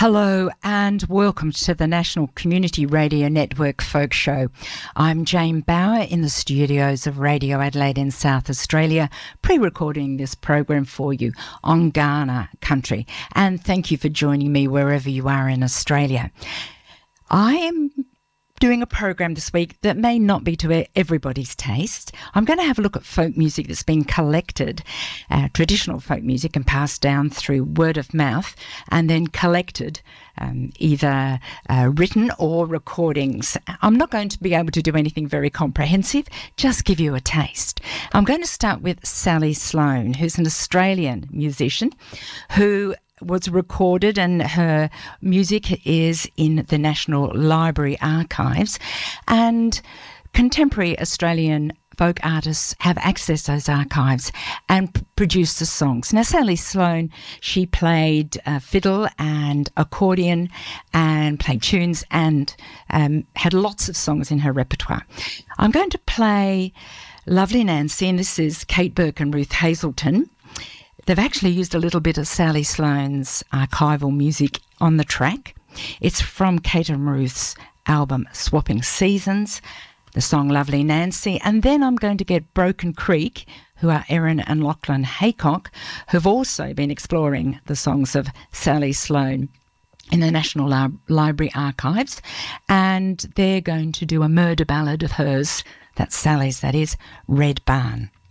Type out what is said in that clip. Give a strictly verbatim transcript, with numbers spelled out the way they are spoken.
Hello and welcome to the National Community Radio Network Folk Show. I'm Jane Bauer in the studios of Radio Adelaide in South Australia, pre-recording this program for you on Kaurna country. And thank you for joining me wherever you are in Australia. I am doing a program this week that may not be to everybody's taste. I'm going to have a look at folk music that's been collected, uh, traditional folk music, and passed down through word of mouth, and then collected, um, either uh, written or recordings. I'm not going to be able to do anything very comprehensive, just give you a taste. I'm going to start with Sally Sloan, who's an Australian musician who was recorded, and her music is in the National Library archives, and contemporary Australian folk artists have accessed those archives and p- produced the songs. Now, Sally Sloan, she played uh, fiddle and accordion and played tunes and um, had lots of songs in her repertoire. I'm going to play Lovely Nancy, and this is Kate Burke and Ruth Hazelton. They've actually used a little bit of Sally Sloan's archival music on the track. It's from Kate and Ruth's album Swapping Seasons, the song Lovely Nancy. And then I'm going to get Broken Creek, who are Erin and Lachlan Haycock, who've also been exploring the songs of Sally Sloan in the National Li- Library archives. And they're going to do a murder ballad of hers, that's Sally's, that is, Red Barn.